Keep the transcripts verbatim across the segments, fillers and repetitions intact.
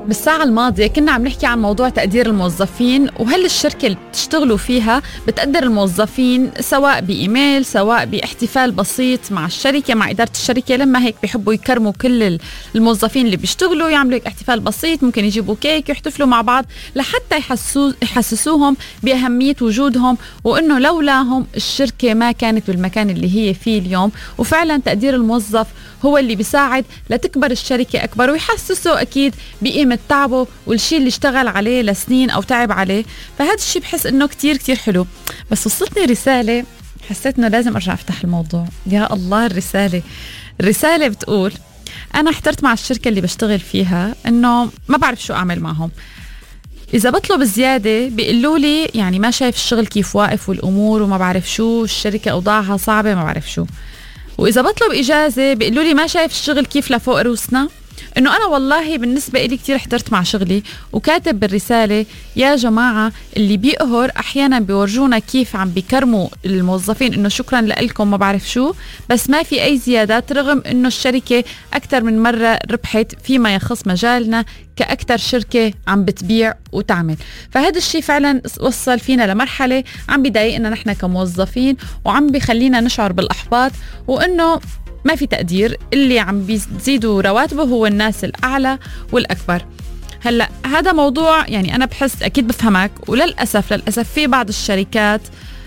بالساعة الماضية كنا عم نحكي عن موضوع تقدير الموظفين، وهل الشركة اللي بتشتغلوا فيها بتقدر الموظفين سواء بإيميل سواء باحتفال بسيط مع الشركة مع إدارة الشركة. لما هيك بيحبوا يكرموا كل الموظفين اللي بيشتغلوا، يعملوا احتفال بسيط، ممكن يجيبوا كيك يحتفلوا مع بعض لحتى يحسسو يحسسوهم بأهمية وجودهم، وإنه لولاهم الشركة ما كانت بالمكان اللي هي فيه اليوم. وفعلا تقدير الموظف هو اللي بيساعد لتكبر الشركة أكبر، ويحسسه أكيد بقيمة تعبه والشي اللي اشتغل عليه لسنين أو تعب عليه. فهذا الشي بحس إنه كتير كتير حلو. بس وصلتني رسالة حسيت إنه لازم أرجع أفتح الموضوع. يا الله، الرسالة الرسالة بتقول: أنا احترت مع الشركة اللي بشتغل فيها إنه ما بعرف شو أعمل معهم. إذا بطلب زيادة بيقولوا لي يعني ما شايف الشغل كيف واقف والأمور وما بعرف شو، الشركة أوضاعها صعبة ما بعرف شو. وإذا بطلب إجازة بيقولوا لي ما شايف الشغل كيف لفوق روسنا. إنه أنا والله بالنسبة إلي كتير احترت مع شغلي. وكاتب بالرسالة: يا جماعة اللي بيقهر أحيانا بيورجونا كيف عم بيكرموا الموظفين، إنه شكرا لكم ما بعرف شو، بس ما في أي زيادات، رغم إنه الشركة أكتر من مرة ربحت فيما يخص مجالنا كأكتر شركة عم بتبيع وتعمل. فهذا الشيء فعلا وصل فينا لمرحلة عم بيضايقنا نحن كموظفين، وعم بيخلينا نشعر بالإحباط، وإنه ما في تقدير. اللي عم بيزيدوا رواتبه هو الناس الأعلى والأكبر. هلأ هذا موضوع يعني أنا بحس أكيد بفهمك، وللأسف للأسف في بعض الشركات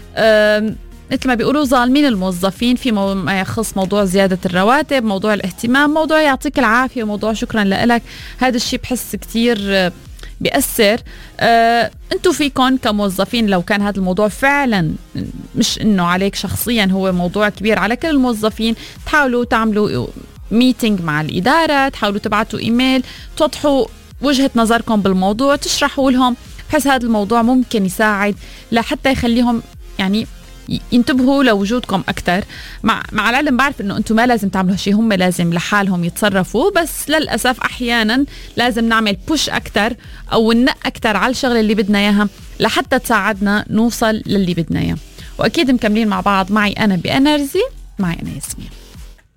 مثل ما بيقولوا ظالمين الموظفين في مو... ما يخص موضوع زيادة الرواتب، موضوع الاهتمام، موضوع يعطيك العافية، موضوع شكرا لك. هذا الشيء بحس كتير بيأثر. آه، انتوا فيكم كموظفين لو كان هذا الموضوع فعلا مش انه عليك شخصيا، هو موضوع كبير على كل الموظفين، تحاولوا تعملوا ميتينج مع الإدارة، تحاولوا تبعتوا إيميل توضحوا وجهة نظركم بالموضوع، تشرحوا لهم. بحس هذا الموضوع ممكن يساعد لحتى يخليهم يعني ينتبهوا لوجودكم أكتر. مع مع العلم بعرف إنه أنتم ما لازم تعملوا شيء، هم لازم لحالهم يتصرفوا، بس للأسف أحيانا لازم نعمل بوش أكتر أو ننق أكتر على الشغل اللي بدنا إياها لحتى تساعدنا نوصل للي بدنا إياه. وأكيد مكملين مع بعض. معي أنا بإنرجي، معي أنا ياسمين.